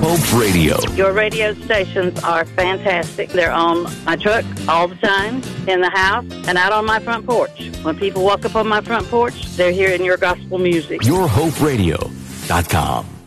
Hope Radio. Your radio stations are fantastic. They're on my truck all the time, in the house, and out on my front porch. When people walk up on my front porch, they're hearing your gospel music. YourHopeRadio.com.